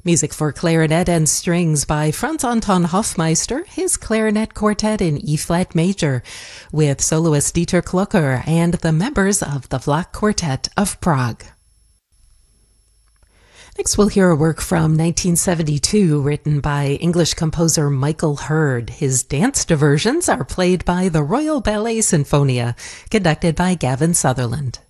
Music for clarinet and strings by Franz Anton Hofmeister, his clarinet quartet in E-flat major, with soloist Dieter Klucker and the members of the Vlach Quartet of Prague. Next, we'll hear a work from 1972 written by English composer Michael Hurd. His dance diversions are played by the Royal Ballet Sinfonia, conducted by Gavin Sutherland.